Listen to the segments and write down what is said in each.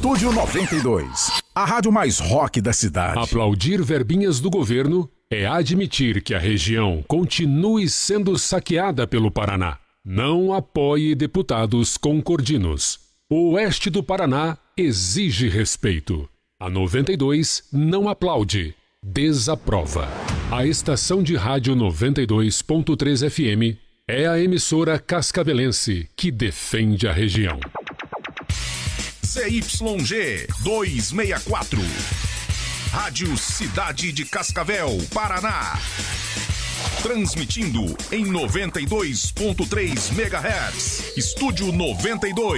Estúdio 92, a rádio mais rock da cidade. Aplaudir verbinhas do governo é admitir que a região continue sendo saqueada pelo Paraná. Não apoie deputados concordinos. O oeste do Paraná exige respeito. A 92 não aplaude, desaprova. A estação de rádio 92.3 FM é a emissora cascavelense que defende a região. CYG 264, Rádio Cidade de Cascavel, Paraná. Transmitindo em 92.3 MHz. Estúdio 92.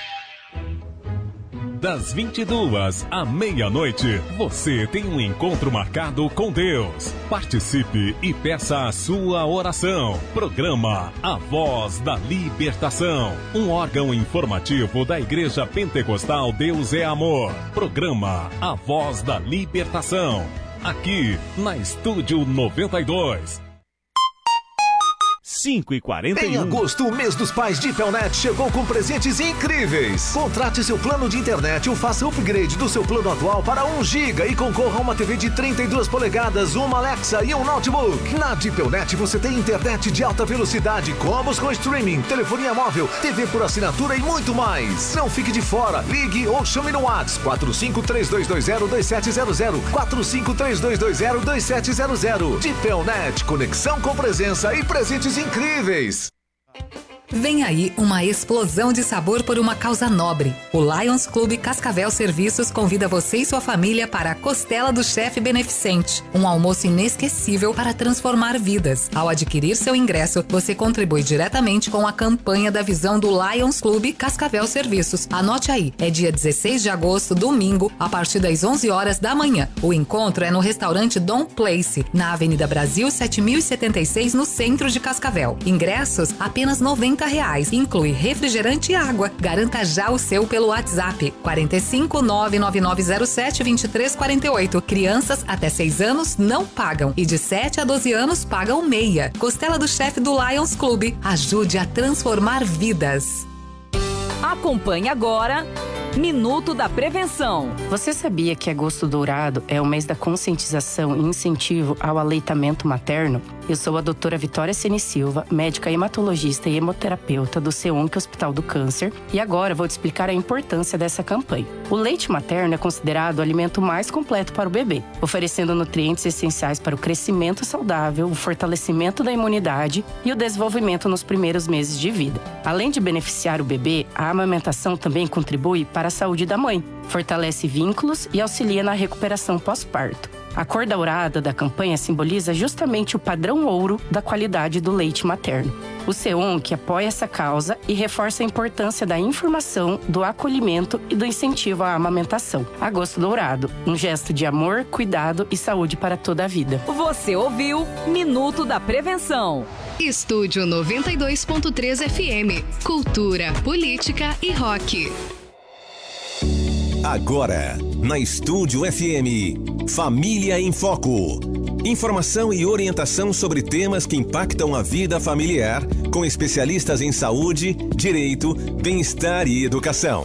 Das 22 à meia-noite, você tem um encontro marcado com Deus. Participe e peça a sua oração. Programa A Voz da Libertação, um órgão informativo da Igreja Pentecostal Deus é Amor. Programa A Voz da Libertação, aqui na Estúdio 92. 5h41. Em agosto, o mês dos pais de Pelnet chegou com presentes incríveis. Contrate seu plano de internet ou faça upgrade do seu plano atual para 1 GB e concorra a uma TV de 32 polegadas, uma Alexa e um notebook. Na de Pelnet você tem internet de alta velocidade, combos com streaming, telefonia móvel, TV por assinatura e muito mais. Não fique de fora. Ligue ou chame no WhatsApp 4532202700, 4532202700. De Pelnet, conexão com presença e presentes incríveis. Vem aí uma explosão de sabor por uma causa nobre. O Lions Clube Cascavel Serviços convida você e sua família para a Costela do Chefe Beneficente, um almoço inesquecível para transformar vidas. Ao adquirir seu ingresso, você contribui diretamente com a campanha da visão do Lions Clube Cascavel Serviços. Anote aí, é dia 16 de agosto, domingo, a partir das 11 horas da manhã. O encontro é no restaurante Dom Place, na Avenida Brasil 7076, no centro de Cascavel. Ingressos apenas R$90. Inclui refrigerante e água. Garanta já o seu pelo WhatsApp 45 99907 2348. Crianças até 6 anos não pagam e de 7 a 12 anos pagam meia. Costela do Chefe do Lions Clube. Ajude a transformar vidas. Acompanhe agora Minuto da Prevenção. Você sabia que Agosto Dourado é o mês da conscientização e incentivo ao aleitamento materno? Eu sou a doutora Vitória Ceni Silva, médica hematologista e hemoterapeuta do CEUNC Hospital do Câncer, e agora vou te explicar a importância dessa campanha. O leite materno é considerado o alimento mais completo para o bebê, oferecendo nutrientes essenciais para o crescimento saudável, o fortalecimento da imunidade e o desenvolvimento nos primeiros meses de vida. Além de beneficiar o bebê, a amamentação também contribui para a saúde da mãe, fortalece vínculos e auxilia na recuperação pós-parto. A cor dourada da campanha simboliza justamente o padrão ouro da qualidade do leite materno. O CEUNC apoia essa causa e reforça a importância da informação, do acolhimento e do incentivo à amamentação. Agosto Dourado, um gesto de amor, cuidado e saúde para toda a vida. Você ouviu Minuto da Prevenção. Estúdio 92.3 FM. Cultura, política e rock. Agora, na Estúdio FM, Família em Foco. Informação e orientação sobre temas que impactam a vida familiar, com especialistas em saúde, direito, bem-estar e educação.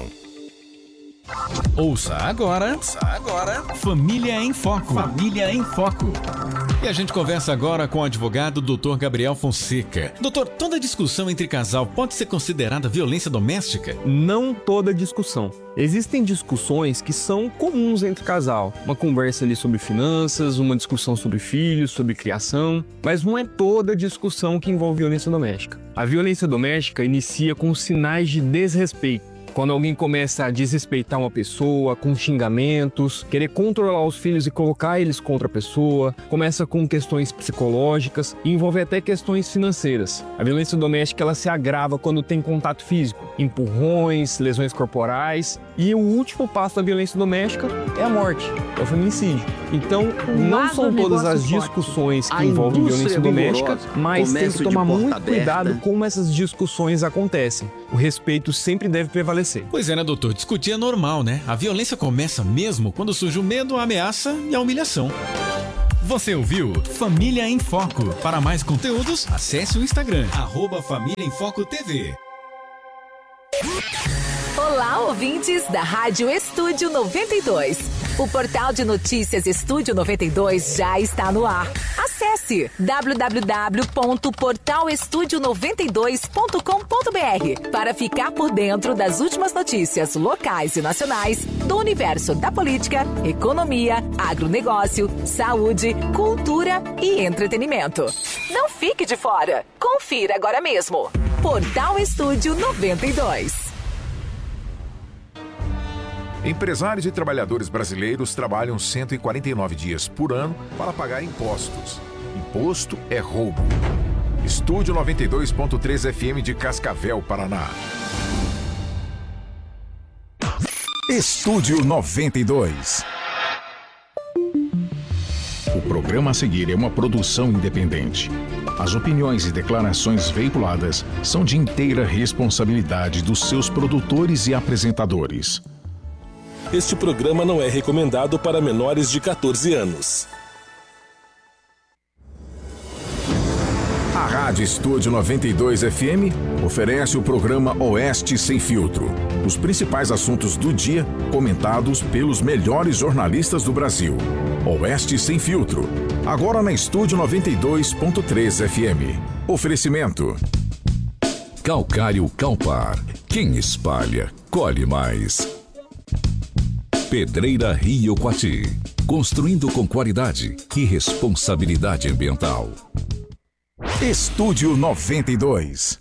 Ouça agora, Família em Foco. Família em Foco. E a gente conversa agora com o advogado Dr. Gabriel Fonseca. Doutor, toda discussão entre casal pode ser considerada violência doméstica? Não toda discussão. Existem discussões que são comuns entre casal. Uma conversa ali sobre finanças, uma discussão sobre filhos, sobre criação. Mas não é toda discussão que envolve violência doméstica. A violência doméstica inicia com sinais de desrespeito. Quando alguém começa a desrespeitar uma pessoa com xingamentos, querer controlar os filhos e colocar eles contra a pessoa, começa com questões psicológicas e envolve até questões financeiras. A violência doméstica ela se agrava quando tem contato físico, empurrões, lesões corporais e o último passo da violência doméstica é a morte, é o feminicídio. Então, não são todas as discussões que envolvem violência doméstica, mas tem que tomar muito cuidado como essas discussões acontecem. O respeito sempre deve prevalecer. Pois é, né, doutor? Discutir é normal, né? A violência começa mesmo quando surge o medo, a ameaça e a humilhação. Você ouviu Família em Foco. Para mais conteúdos, acesse o Instagram, @Família em Foco TV. Olá, ouvintes da Rádio Estúdio 92. O portal de notícias Estúdio 92 já está no ar. Acesse www.portalestudio92.com.br para ficar por dentro das últimas notícias locais e nacionais do universo da política, economia, agronegócio, saúde, cultura e entretenimento. Não fique de fora. Confira agora mesmo. Portal Estúdio 92. Empresários e trabalhadores brasileiros trabalham 149 dias por ano para pagar impostos. Imposto é roubo. Estúdio 92.3 FM de Cascavel, Paraná. Estúdio 92. O programa a seguir é uma produção independente. As opiniões e declarações veiculadas são de inteira responsabilidade dos seus produtores e apresentadores. Este programa não é recomendado para menores de 14 anos. A Rádio Estúdio 92 FM oferece o programa Oeste Sem Filtro. Os principais assuntos do dia comentados pelos melhores jornalistas do Brasil. Oeste Sem Filtro. Agora na Estúdio 92.3 FM. Oferecimento. Calcário Calpar. Quem espalha, colhe mais. Pedreira Rio Quati. Construindo com qualidade e responsabilidade ambiental. Estúdio 92.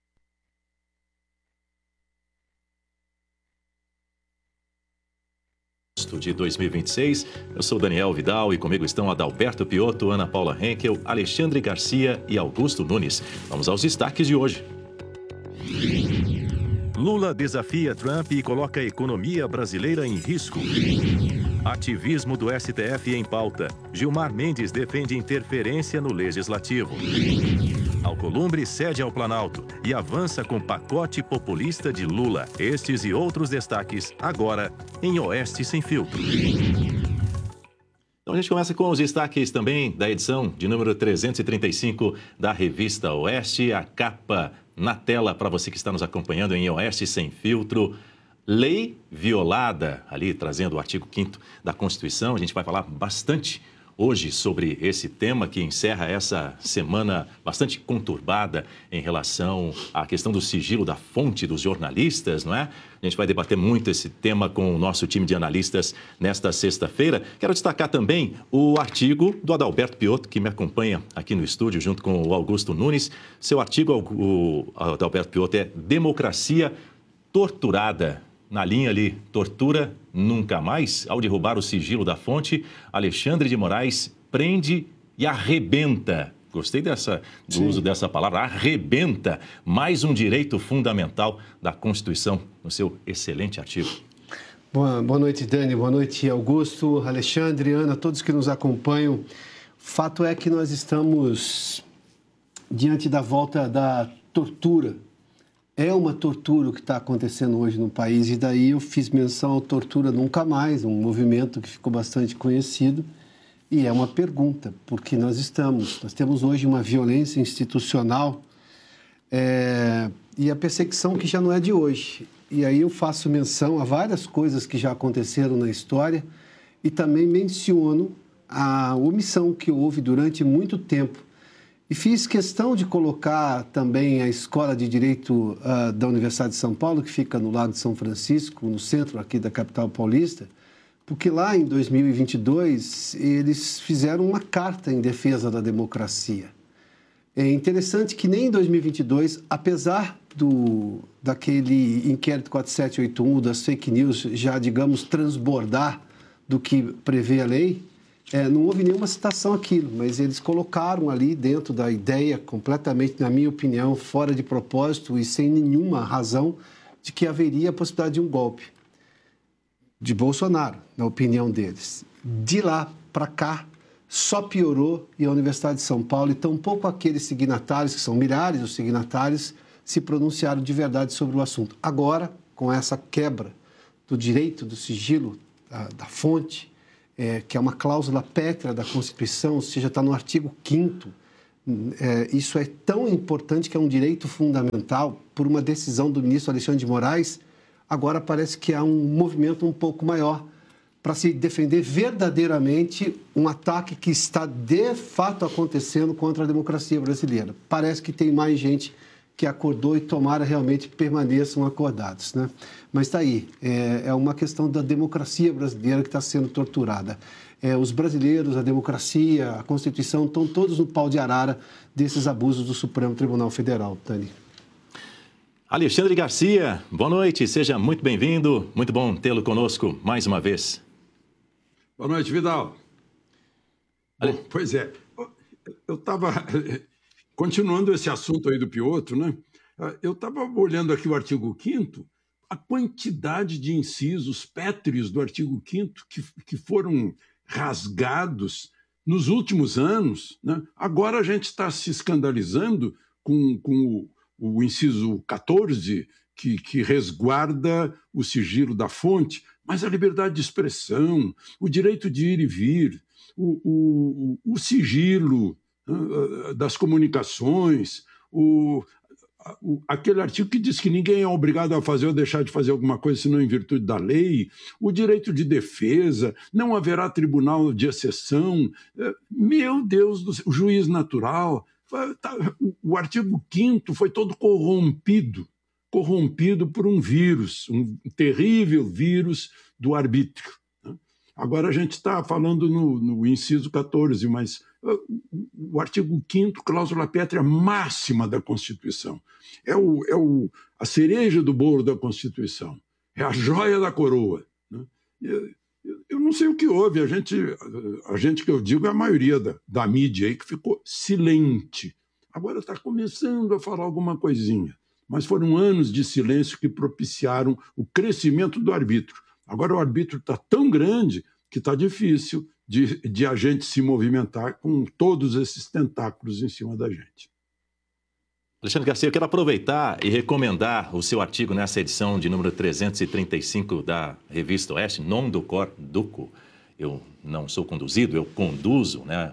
De 2026, eu sou Daniel Vidal e comigo estão Adalberto Piotto, Ana Paula Henkel, Alexandre Garcia e Augusto Nunes. Vamos aos destaques de hoje. Lula desafia Trump e coloca a economia brasileira em risco. Ativismo do STF em pauta. Gilmar Mendes defende interferência no Legislativo. Alcolumbre cede ao Planalto e avança com pacote populista de Lula. Estes e outros destaques agora em Oeste Sem Filtro. Então a gente começa com os destaques também da edição de número 335 da revista Oeste. A capa na tela para você que está nos acompanhando em Oeste Sem Filtro. Lei violada, ali trazendo o artigo 5º da Constituição. A gente vai falar bastante hoje sobre esse tema que encerra essa semana bastante conturbada em relação à questão do sigilo da fonte dos jornalistas, não é? A gente vai debater muito esse tema com o nosso time de analistas nesta sexta-feira. Quero destacar também o artigo do Adalberto Piotto, que me acompanha aqui no estúdio, junto com o Augusto Nunes. Seu artigo, o Adalberto Piotto, é Democracia Torturada. Na linha ali, tortura nunca mais. Ao derrubar o sigilo da fonte, Alexandre de Moraes prende e arrebenta. Gostei do uso dessa palavra, arrebenta mais um direito fundamental da Constituição, no seu excelente artigo. Boa noite, Dani. Boa noite, Augusto, Alexandre, Ana, todos que nos acompanham. Fato é que nós estamos diante da volta da tortura. É uma tortura o que está acontecendo hoje no país, e daí eu fiz menção ao Tortura Nunca Mais, um movimento que ficou bastante conhecido, e é uma pergunta, porque nós temos hoje uma violência institucional e a perseguição que já não é de hoje. E aí eu faço menção a várias coisas que já aconteceram na história e também menciono a omissão que houve durante muito tempo. E fiz questão de colocar também a Escola de Direito da Universidade de São Paulo, que fica no Lago de São Francisco, no centro aqui da capital paulista, porque lá em 2022 eles fizeram uma carta em defesa da democracia. É interessante que nem em 2022, apesar daquele inquérito 4781, das fake news, já, digamos, transbordar do que prevê a lei, não houve nenhuma citação àquilo, mas eles colocaram ali dentro da ideia, completamente, na minha opinião, fora de propósito e sem nenhuma razão, de que haveria a possibilidade de um golpe de Bolsonaro, na opinião deles. De lá para cá, só piorou, e a Universidade de São Paulo, e tampouco aqueles signatários, que são milhares os signatários, se pronunciaram de verdade sobre o assunto. Agora, com essa quebra do direito do sigilo da fonte, que é uma cláusula pétrea da Constituição, ou seja, está no artigo 5º, isso é tão importante que é um direito fundamental, por uma decisão do ministro Alexandre de Moraes, Agora parece que há um movimento um pouco maior para se defender verdadeiramente um ataque que está de fato acontecendo contra a democracia brasileira. Parece que tem mais gente que acordou e tomara realmente permaneçam acordados, né? Mas está aí, é uma questão da democracia brasileira que está sendo torturada. Os brasileiros, a democracia, a Constituição estão todos no pau de arara desses abusos do Supremo Tribunal Federal, Tani. Alexandre Garcia, boa noite, seja muito bem-vindo, muito bom tê-lo conosco mais uma vez. Boa noite, Vidal. Bom, pois é, eu estava, continuando esse assunto aí do Piotr, né? Eu estava olhando aqui o artigo 5º, a quantidade de incisos pétreos do artigo 5º que foram rasgados nos últimos anos, né? Agora a gente está se escandalizando com o inciso 14, que resguarda o sigilo da fonte, mas a liberdade de expressão, o direito de ir e vir, o sigilo das comunicações, aquele artigo que diz que ninguém é obrigado a fazer ou deixar de fazer alguma coisa senão em virtude da lei, o direito de defesa, não haverá tribunal de exceção, meu Deus do céu, o juiz natural. O artigo 5º foi todo corrompido por um vírus, um terrível vírus do arbítrio. Agora a gente está falando no inciso 14, mas o artigo 5º, cláusula pétrea máxima da Constituição. É a cereja do bolo da Constituição. É a joia da coroa. Né? Eu não sei o que houve. A gente que eu digo é a maioria da mídia aí que ficou silente. Agora está começando a falar alguma coisinha. Mas foram anos de silêncio que propiciaram o crescimento do arbítrio. Agora o arbítrio está tão grande que está difícil de a gente se movimentar com todos esses tentáculos em cima da gente. Alexandre Garcia, eu quero aproveitar e recomendar o seu artigo nessa edição de número 335 da revista Oeste, Non do Cor Duco. Eu não sou conduzido, eu conduzo, né?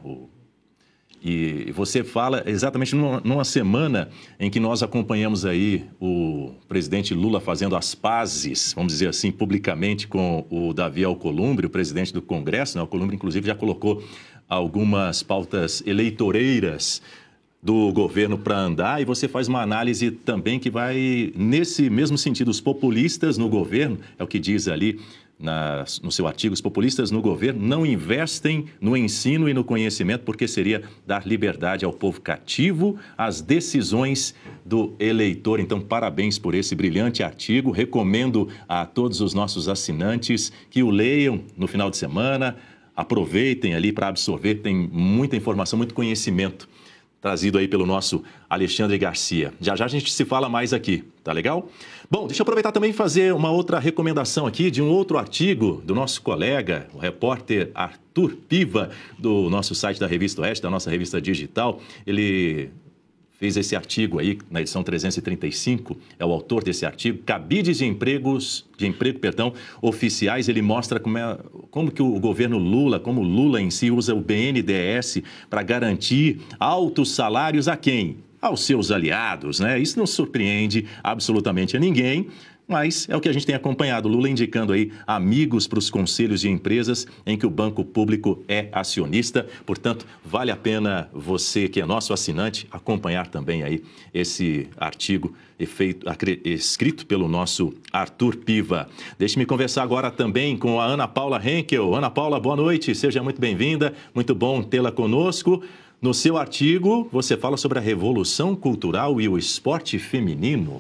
E você fala exatamente numa semana em que nós acompanhamos aí o presidente Lula fazendo as pazes, vamos dizer assim, publicamente com o Davi Alcolumbre, o presidente do Congresso, né? O Alcolumbre, inclusive, já colocou algumas pautas eleitoreiras do governo para andar, e você faz uma análise também que vai nesse mesmo sentido. Os populistas no governo, é o que diz ali no seu artigo, os populistas no governo não investem no ensino e no conhecimento porque seria dar liberdade ao povo cativo às decisões do eleitor. Então, parabéns por esse brilhante artigo. Recomendo a todos os nossos assinantes que o leiam no final de semana. Aproveitem ali para absorver, tem muita informação, muito conhecimento trazido aí pelo nosso Alexandre Garcia. Já já a gente se fala mais aqui, tá legal? Bom, deixa eu aproveitar também e fazer uma outra recomendação aqui de um outro artigo do nosso colega, o repórter Arthur Piva, do nosso site da Revista Oeste, da nossa revista digital. Ele fez esse artigo aí na edição 335, é o autor desse artigo, cabides de emprego oficiais. Ele mostra como que o governo Lula, como Lula em si usa o BNDES para garantir altos salários a quem? Aos seus aliados, né? Isso não surpreende absolutamente a ninguém, mas é o que a gente tem acompanhado. Lula indicando aí amigos para os conselhos de empresas em que o banco público é acionista. Portanto, vale a pena você, que é nosso assinante, acompanhar também aí esse artigo escrito pelo nosso Arthur Piva. Deixe-me conversar agora também com a Ana Paula Henkel. Ana Paula, boa noite, seja muito bem-vinda, muito bom tê-la conosco. No seu artigo, você fala sobre a revolução cultural e o esporte feminino.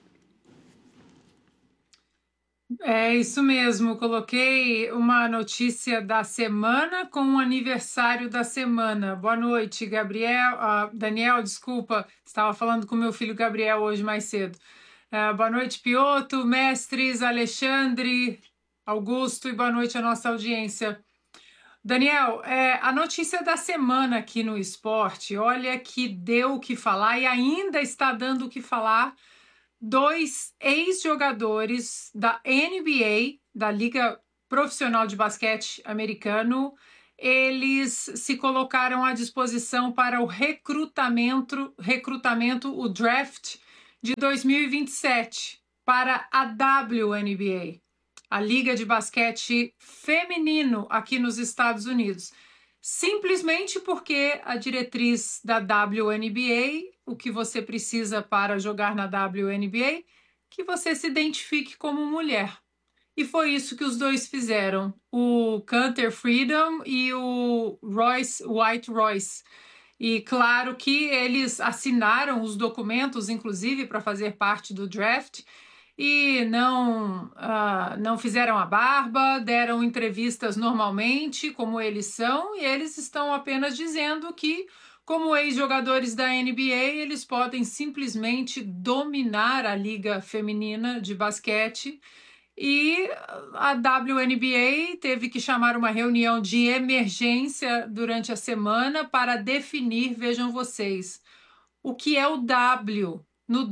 É isso mesmo, coloquei uma notícia da semana com o aniversário da semana. Boa noite, Daniel, desculpa, estava falando com meu filho Gabriel hoje mais cedo. Boa noite, Piotr, mestres, Alexandre, Augusto, e boa noite à nossa audiência. Daniel, a notícia da semana aqui no esporte, olha que deu o que falar e ainda está dando o que falar. 2 ex-jogadores da NBA, da Liga Profissional de Basquete Americano, eles se colocaram à disposição para o recrutamento, o draft de 2027. para a WNBA, a Liga de Basquete Feminino aqui nos Estados Unidos. Simplesmente porque a diretriz da WNBA, o que você precisa para jogar na WNBA, que você se identifique como mulher. E foi isso que os dois fizeram, o Canter Freedom e o White Royce. E claro que eles assinaram os documentos, inclusive, para fazer parte do draft, e não fizeram a barba, deram entrevistas normalmente, como eles são, e eles estão apenas dizendo que, como ex-jogadores da NBA, eles podem simplesmente dominar a liga feminina de basquete. E a WNBA teve que chamar uma reunião de emergência durante a semana para definir, vejam vocês, o que é o W no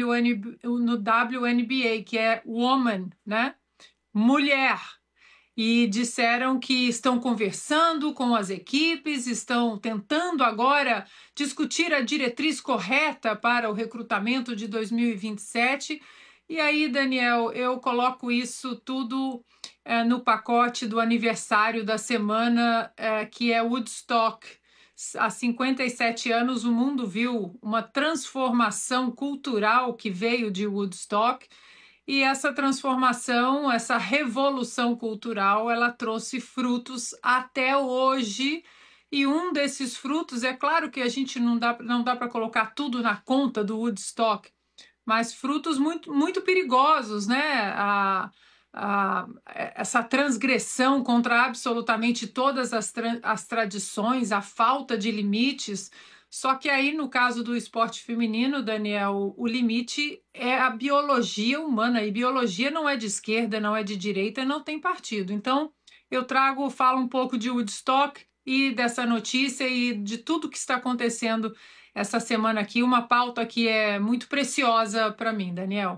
WNBA, que é woman, né? Mulher. E disseram que estão conversando com as equipes, estão tentando agora discutir a diretriz correta para o recrutamento de 2027. E aí, Daniel, eu coloco isso tudo no pacote do aniversário da semana, que é Woodstock. Há 57 anos o mundo viu uma transformação cultural que veio de Woodstock, e essa transformação, essa revolução cultural, ela trouxe frutos até hoje, e um desses frutos, é claro que a gente não dá para colocar tudo na conta do Woodstock, mas frutos muito, muito perigosos, né? Essa transgressão contra absolutamente todas as tradições, a falta de limites. Só que aí, no caso do esporte feminino, Daniel, o limite é a biologia humana, e biologia não é de esquerda, não é de direita, não tem partido. Então, eu falo um pouco de Woodstock e dessa notícia e de tudo que está acontecendo essa semana aqui, uma pauta que é muito preciosa para mim, Daniel.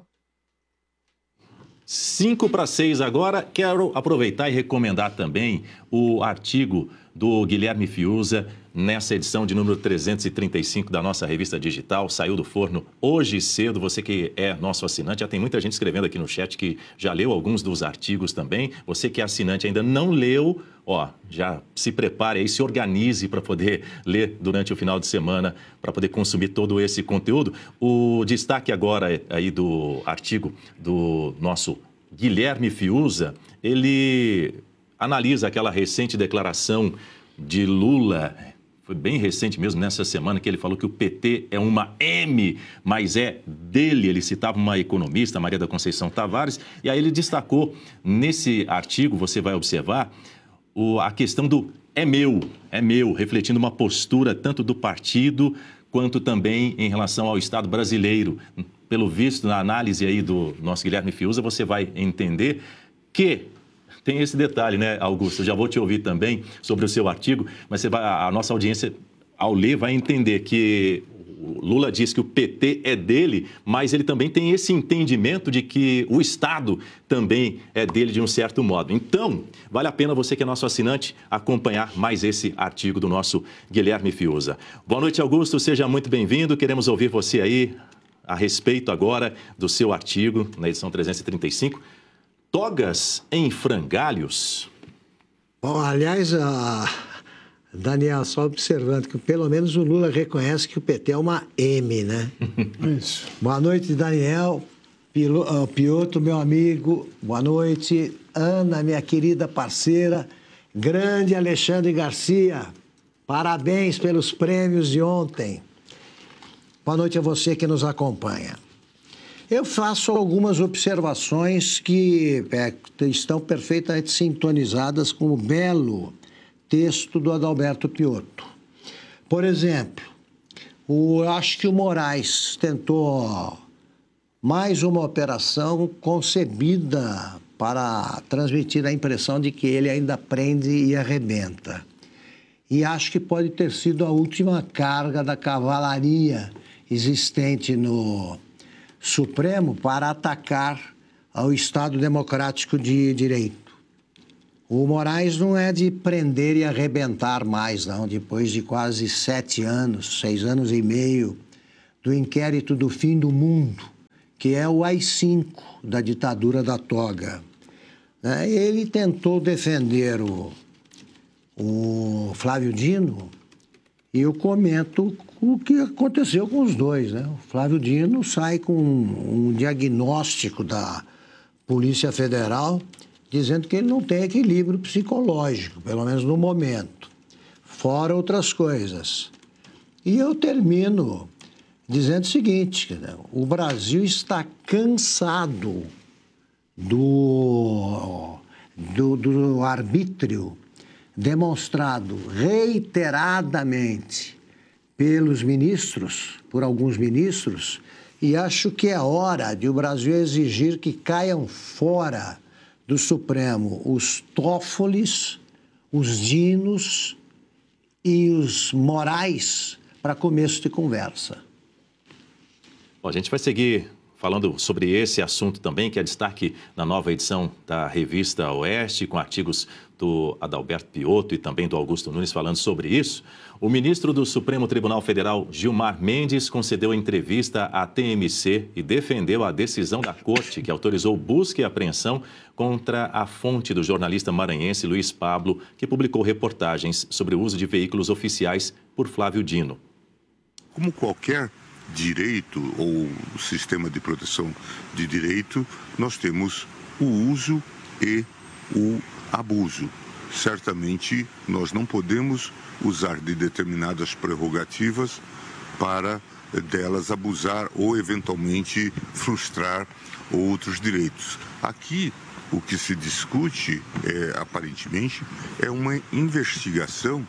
5:06 agora. Quero aproveitar e recomendar também o artigo do Guilherme Fiuza nessa edição de número 335 da nossa revista digital. Saiu do forno hoje cedo. Você que é nosso assinante, já tem muita gente escrevendo aqui no chat que já leu alguns dos artigos também. Você que é assinante e ainda não leu, já se prepare aí, se organize para poder ler durante o final de semana, para poder consumir todo esse conteúdo. O destaque agora aí do artigo do nosso Guilherme Fiuza, ele analisa aquela recente declaração de Lula, foi bem recente mesmo, nessa semana, que ele falou que o PT é uma M, mas é dele. Ele citava uma economista, Maria da Conceição Tavares, e aí ele destacou nesse artigo, você vai observar, a questão do é meu, refletindo uma postura tanto do partido quanto também em relação ao Estado brasileiro. Pelo visto, na análise aí do nosso Guilherme Fiuza, você vai entender que tem esse detalhe, né, Augusto? Eu já vou te ouvir também sobre o seu artigo, mas a nossa audiência, ao ler, vai entender que o Lula diz que o PT é dele, mas ele também tem esse entendimento de que o Estado também é dele de um certo modo. Então, vale a pena você que é nosso assinante acompanhar mais esse artigo do nosso Guilherme Fiuza. Boa noite, Augusto, seja muito bem-vindo. Queremos ouvir você aí a respeito agora do seu artigo na edição 335. Togas em frangalhos. Bom, aliás, Daniel, só observando que pelo menos o Lula reconhece que o PT é uma M, né? Isso. Boa noite, Daniel. Piotr, meu amigo. Boa noite. Ana, minha querida parceira. Grande Alexandre Garcia. Parabéns pelos prêmios de ontem. Boa noite a você que nos acompanha. Eu faço algumas observações que estão perfeitamente sintonizadas com o belo texto do Adalberto Piotr. Por exemplo, acho que o Moraes tentou mais uma operação concebida para transmitir a impressão de que ele ainda prende e arrebenta. E acho que pode ter sido a última carga da cavalaria existente no Supremo para atacar ao Estado Democrático de Direito. O Moraes não é de prender e arrebentar mais, não. Depois de quase 7 anos, 6 anos e meio, do inquérito do fim do mundo, que é o AI-5 da ditadura da toga. Ele tentou defender o Flávio Dino e eu comento o que aconteceu com os dois. O Flávio Dino sai com um diagnóstico da Polícia Federal dizendo que ele não tem equilíbrio psicológico, pelo menos no momento, fora outras coisas. E eu termino dizendo o seguinte, o Brasil está cansado do arbítrio demonstrado reiteradamente pelos ministros, por alguns ministros, e acho que é hora de o Brasil exigir que caiam fora do Supremo os Toffoli, os Dinos e os Moraes para começo de conversa. Bom, a gente vai seguir falando sobre esse assunto também, que é destaque na nova edição da revista Oeste, com artigos do Adalberto Piotto e também do Augusto Nunes falando sobre isso. O ministro do Supremo Tribunal Federal, Gilmar Mendes, concedeu entrevista à TMC e defendeu a decisão da Corte que autorizou busca e apreensão contra a fonte do jornalista maranhense Luiz Pablo, que publicou reportagens sobre o uso de veículos oficiais por Flávio Dino. Como qualquer direito ou sistema de proteção de direito, nós temos o uso e o abuso. Certamente, nós não podemos usar de determinadas prerrogativas para delas abusar ou, eventualmente, frustrar outros direitos. Aqui, o que se discute, aparentemente, é uma investigação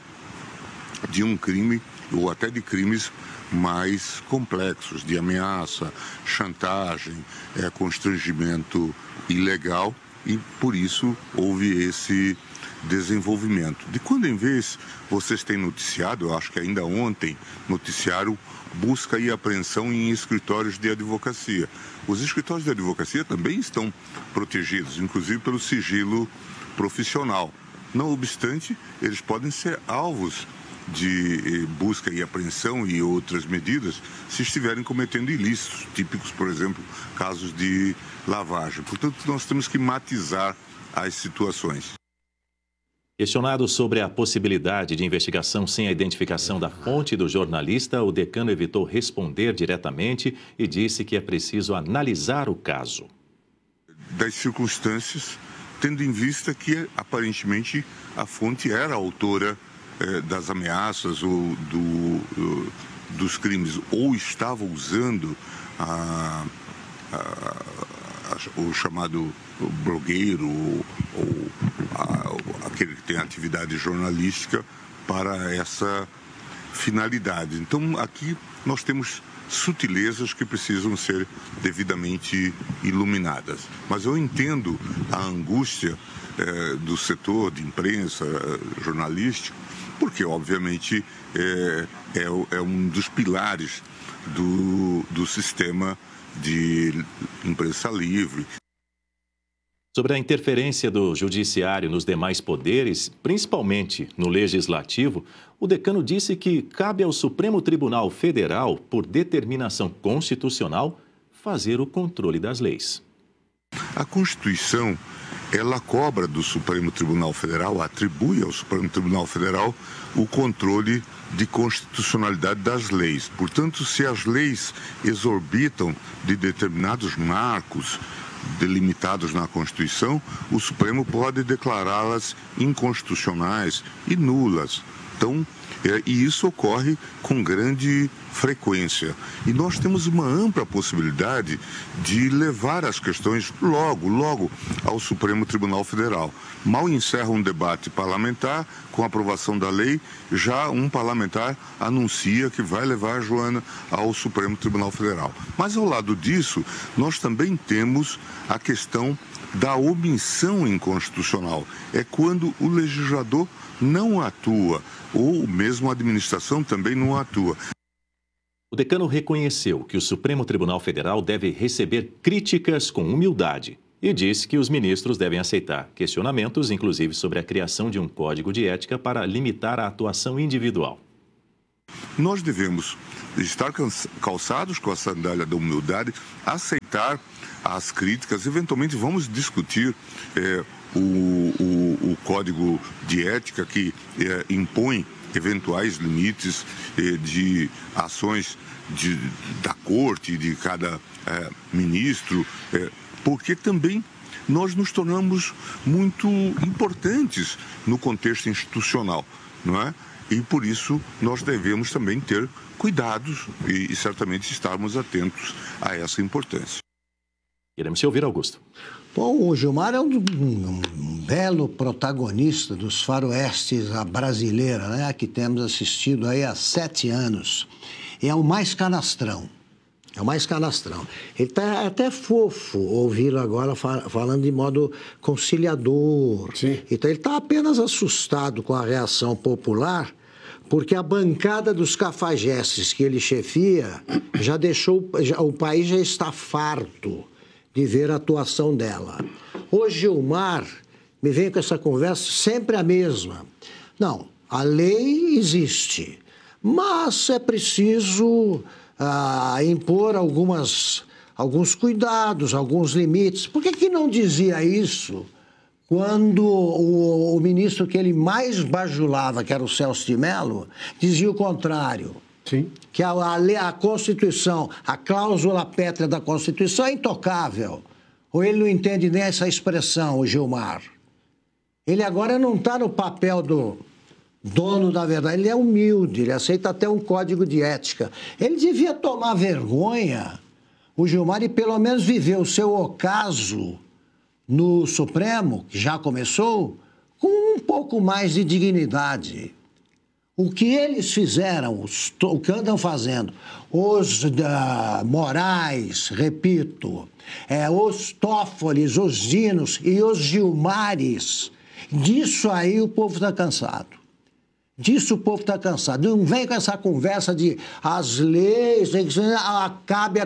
de um crime ou até de crimes mais complexos, de ameaça, chantagem, constrangimento ilegal, e por isso houve esse desenvolvimento. De quando em vez vocês têm noticiado, eu acho que ainda ontem noticiaram busca e apreensão em escritórios de advocacia. Os escritórios de advocacia também estão protegidos, inclusive pelo sigilo profissional. Não obstante, eles podem ser alvos de busca e apreensão e outras medidas se estiverem cometendo ilícitos, típicos, por exemplo, casos de lavagem. Portanto, nós temos que matizar as situações. Questionado sobre a possibilidade de investigação sem a identificação da fonte do jornalista, o decano evitou responder diretamente e disse que é preciso analisar o caso. Das circunstâncias, tendo em vista que, aparentemente, a fonte era autora das ameaças ou dos crimes, ou estava usando o chamado blogueiro ou aquele que tem atividade jornalística para essa finalidade. Então, aqui nós temos sutilezas que precisam ser devidamente iluminadas. Mas eu entendo a angústia do setor de imprensa jornalístico, porque, obviamente, é um dos pilares do sistema de imprensa livre. Sobre a interferência do judiciário nos demais poderes, principalmente no legislativo, o decano disse que cabe ao Supremo Tribunal Federal, por determinação constitucional, fazer o controle das leis. A Constituição, ela cobra do Supremo Tribunal Federal, atribui ao Supremo Tribunal Federal o controle de constitucionalidade das leis. Portanto, se as leis exorbitam de determinados marcos delimitados na Constituição, o Supremo pode declará-las inconstitucionais e nulas. Então, e isso ocorre com grande frequência. E nós temos uma ampla possibilidade de levar as questões logo ao Supremo Tribunal Federal. Mal encerra um debate parlamentar, com a aprovação da lei, já um parlamentar anuncia que vai levar a Joana ao Supremo Tribunal Federal. Mas ao lado disso, nós também temos a questão da omissão inconstitucional. É quando o legislador não atua, ou mesmo a administração também não atua. O decano reconheceu que o Supremo Tribunal Federal deve receber críticas com humildade e disse que os ministros devem aceitar questionamentos, inclusive sobre a criação de um código de ética para limitar a atuação individual. nós devemos estar calçados com a sandália da humildade, aceitar as críticas, eventualmente vamos discutir o código de ética que impõe eventuais limites de ações da corte, de cada ministro, porque também nós nos tornamos muito importantes no contexto institucional, não é? E por isso nós devemos também ter cuidados e certamente estarmos atentos a essa importância. Queremos te ouvir, Augusto. Bom, o Gilmar é um belo protagonista dos faroestes à brasileira, né? Que temos assistido aí há 7 anos. E é o mais canastrão. É o mais canastrão. Ele está até fofo ouvi-lo agora falando de modo conciliador. Sim. Então ele está apenas assustado com a reação popular, porque a bancada dos cafajestes que ele chefia o país já está farto de ver a atuação dela. O Gilmar me vem com essa conversa sempre a mesma. Não, a lei existe, mas é preciso impor alguns cuidados, alguns limites. Por que não dizia isso quando o ministro que ele mais bajulava, que era o Celso de Mello, dizia o contrário? Sim. Que a Constituição, a cláusula pétrea da Constituição é intocável. Ou ele não entende nem essa expressão, o Gilmar. Ele agora não está no papel do dono da verdade, ele é humilde, ele aceita até um código de ética. Ele devia tomar vergonha, o Gilmar, e pelo menos viver o seu ocaso no Supremo, que já começou, com um pouco mais de dignidade. O que eles fizeram, o que andam fazendo, os Moraes, repito, os Toffoli, os Dinos e os Gilmares, disso aí o povo está cansado. Disso o povo está cansado. Não vem com essa conversa de as leis, cabe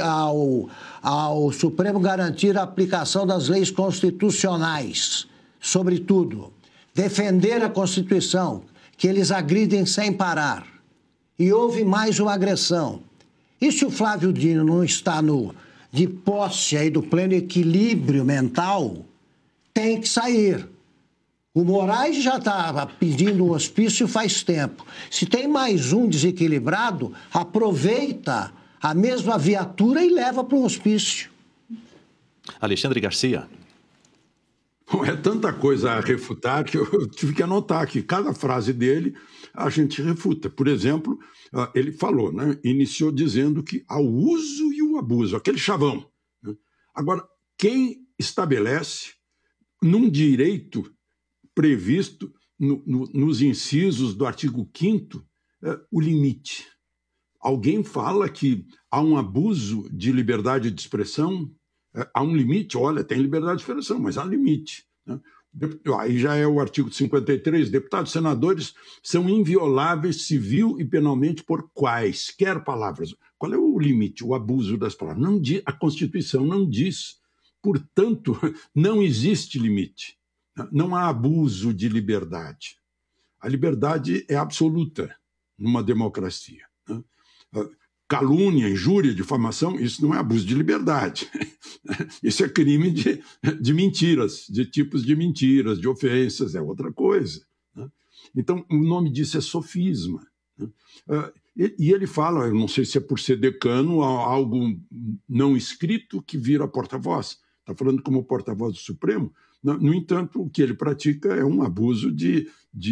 ao Supremo garantir a aplicação das leis constitucionais, sobretudo. Defender a Constituição, que eles agridem sem parar. E houve mais uma agressão. E se o Flávio Dino não está de posse aí do pleno equilíbrio mental, tem que sair. O Moraes já está pedindo um hospício faz tempo. Se tem mais um desequilibrado, aproveita a mesma viatura e leva para um hospício. Alexandre Garcia. Bom, é tanta coisa a refutar que eu tive que anotar aqui. Cada frase dele a gente refuta. Por exemplo, ele falou, né? Iniciou dizendo que há o uso e o abuso, aquele chavão. Né? Agora, quem estabelece num direito previsto nos incisos do artigo 5º o limite? Alguém fala que há um abuso de liberdade de expressão? Há um limite? Olha, tem liberdade de expressão, mas há limite. Né? Aí já é o artigo 53, deputados e senadores são invioláveis civil e penalmente por quaisquer palavras. Qual é o limite, o abuso das palavras? Não diz, a Constituição não diz. Portanto, não existe limite. Não há abuso de liberdade. A liberdade é absoluta numa democracia. Né? Calúnia, injúria, difamação, isso não é abuso de liberdade. Isso é crime de mentiras, de tipos de mentiras, de ofensas, é outra coisa. Né? Então, o nome disso é sofisma. Né? E ele fala, eu não sei se é por ser decano, algo não escrito que vira porta-voz. Está falando como porta-voz do Supremo. No entanto, o que ele pratica é um abuso de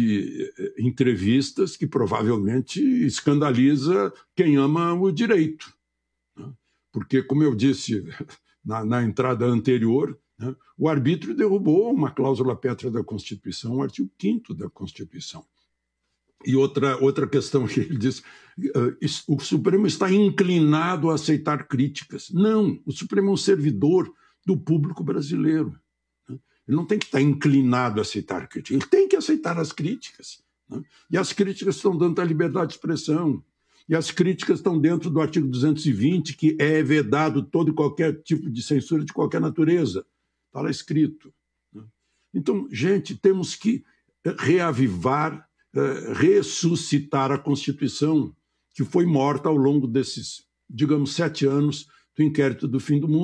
entrevistas que provavelmente escandaliza quem ama o direito. Né? Porque, como eu disse na entrada anterior, né, o arbítrio derrubou uma cláusula pétrea da Constituição, o artigo 5º da Constituição. E outra questão que ele diz, o Supremo está inclinado a aceitar críticas. Não, o Supremo é um servidor do público brasileiro. Ele não tem que estar inclinado a aceitar críticas, ele tem que aceitar as críticas. Né? E as críticas estão dentro da liberdade de expressão. E as críticas estão dentro do artigo 220, que é vedado todo e qualquer tipo de censura de qualquer natureza. Está lá escrito. Né? Então, gente, temos que reavivar, ressuscitar a Constituição, que foi morta ao longo desses, digamos, 7 anos do inquérito do fim do mundo.